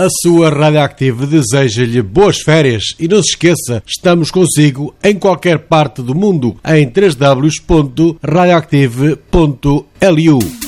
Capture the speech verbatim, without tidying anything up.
A sua Radioactive deseja-lhe boas férias e não se esqueça, estamos consigo em qualquer parte do mundo em w w w ponto radioactive ponto l u.